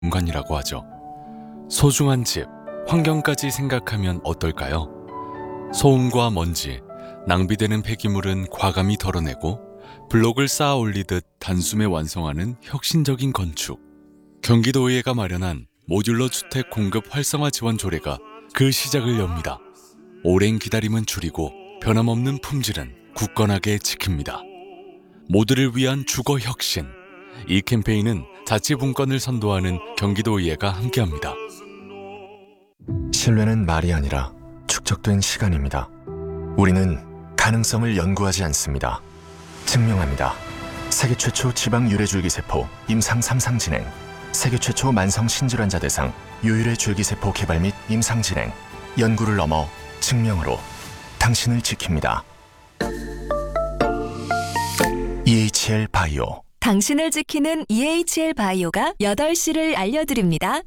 공간이라고 하죠. 소중한 집, 환경까지 생각하면 어떨까요? 소음과 먼지, 낭비되는 폐기물은 과감히 덜어내고 블록을 쌓아 올리듯 단숨에 완성하는 혁신적인 건축. 경기도의회가 마련한 모듈러 주택 공급 활성화 지원 조례가 그 시작을 엽니다. 오랜 기다림은 줄이고 변함없는 품질은 굳건하게 지킵니다. 모두를 위한 주거 혁신. 이 캠페인은 자치분권을 선도하는 경기도의회가 함께합니다. 신뢰는 말이 아니라 축적된 시간입니다. 우리는 가능성을 연구하지 않습니다. 증명합니다. 세계 최초 지방 유래줄기세포 임상 3상 진행, 세계 최초 만성 신질환자 대상 유일의 줄기세포 개발 및 임상 진행, 연구를 넘어 증명으로 당신을 지킵니다. EHL 바이오. 당신을 지키는 EHL 바이오가 8시를 알려드립니다.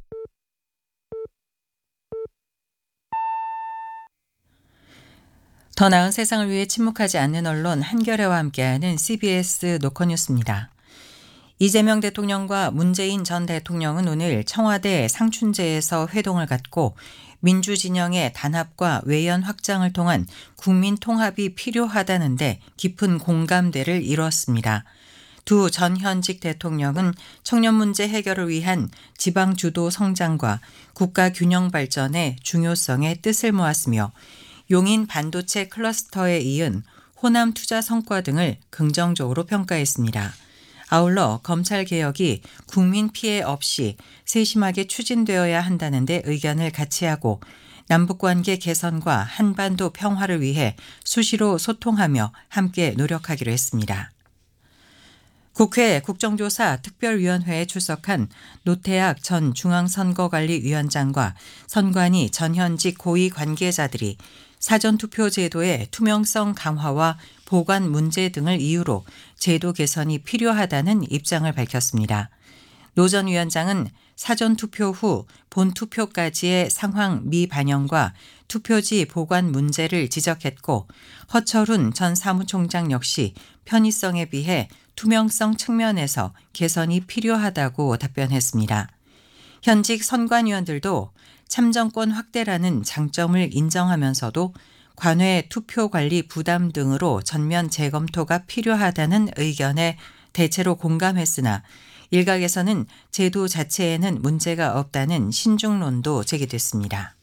더 나은 세상을 위해 침묵하지 않는 언론 한겨레와 함께하는 CBS 노컷뉴스입니다. 이재명 대통령과 문재인 전 대통령은 오늘 청와대 상춘제에서 회동을 갖고 민주진영의 단합과 외연 확장을 통한 국민 통합이 필요하다는데 깊은 공감대를 이뤘습니다. 두 전현직 대통령은 청년 문제 해결을 위한 지방 주도 성장과 국가 균형 발전의 중요성에 뜻을 모았으며 용인 반도체 클러스터에 이은 호남 투자 성과 등을 긍정적으로 평가했습니다. 아울러 검찰개혁이 국민 피해 없이 세심하게 추진되어야 한다는 데 의견을 같이하고 남북관계 개선과 한반도 평화를 위해 수시로 소통하며 함께 노력하기로 했습니다. 국회 국정조사 특별위원회에 출석한 노태악 전 중앙선거관리위원장과 선관위 전현직 고위 관계자들이 사전투표 제도의 투명성 강화와 보관 문제 등을 이유로 제도 개선이 필요하다는 입장을 밝혔습니다. 노 전 위원장은 사전투표 후 본투표까지의 상황 미반영과 투표지 보관 문제를 지적했고 허철훈 전 사무총장 역시 편의성에 비해 투명성 측면에서 개선이 필요하다고 답변했습니다. 현직 선관위원들도 참정권 확대라는 장점을 인정하면서도 관외 투표 관리 부담 등으로 전면 재검토가 필요하다는 의견에 대체로 공감했으나 일각에서는 제도 자체에는 문제가 없다는 신중론도 제기됐습니다.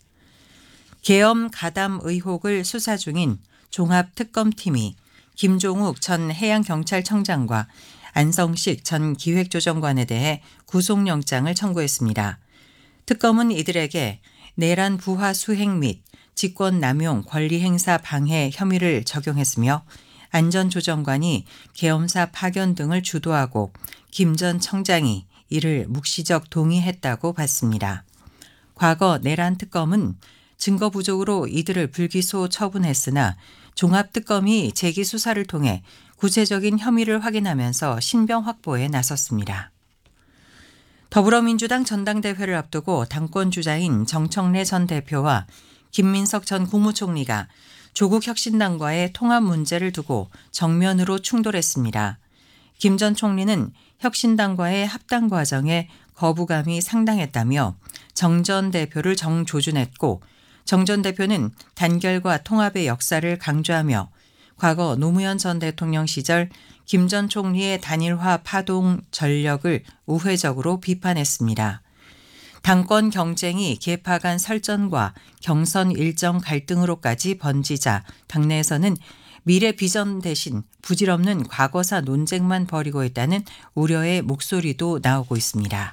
계엄 가담 의혹을 수사 중인 종합특검팀이 김종욱 전 해양경찰청장과 안성식 전 기획조정관에 대해 구속영장을 청구했습니다. 특검은 이들에게 내란 부하 수행 및 직권남용 권리행사 방해 혐의를 적용했으며 안 전 조정관이 계엄사 파견 등을 주도하고 김 전 청장이 이를 묵시적 동의했다고 봤습니다. 과거 내란 특검은 증거 부족으로 이들을 불기소 처분했으나 종합특검이 재기 수사를 통해 구체적인 혐의를 확인하면서 신병 확보에 나섰습니다. 더불어민주당 전당대회를 앞두고 당권 주자인 정청래 전 대표와 김민석 전 국무총리가 조국 혁신당과의 통합 문제를 두고 정면으로 충돌했습니다. 김 전 총리는 혁신당과의 합당 과정에 거부감이 상당했다며 정 전 대표를 정조준했고 정 전 대표는 단결과 통합의 역사를 강조하며 과거 노무현 전 대통령 시절 김 전 총리의 단일화 파동 전력을 우회적으로 비판했습니다. 당권 경쟁이 계파 간 설전과 경선 일정 갈등으로까지 번지자 당내에서는 미래 비전 대신 부질없는 과거사 논쟁만 벌이고 있다는 우려의 목소리도 나오고 있습니다.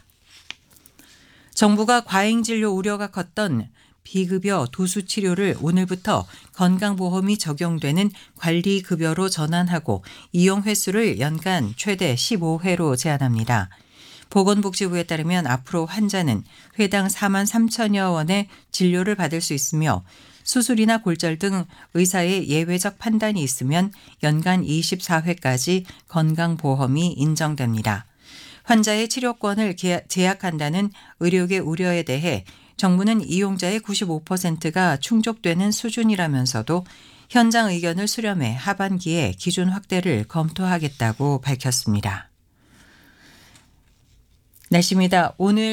정부가 과잉진료 우려가 컸던 비급여 도수 치료를 오늘부터 건강보험이 적용되는 관리급여로 전환하고 이용 횟수를 연간 최대 15회로 제한합니다. 보건복지부에 따르면 앞으로 환자는 회당 4만 3천여 원의 진료를 받을 수 있으며 수술이나 골절 등 의사의 예외적 판단이 있으면 연간 24회까지 건강보험이 인정됩니다. 환자의 치료권을 제약한다는 의료계 우려에 대해 정부는 이용자의 95%가 충족되는 수준이라면서도 현장 의견을 수렴해 하반기에 기준 확대를 검토하겠다고 밝혔습니다. 날씨입니다. 오늘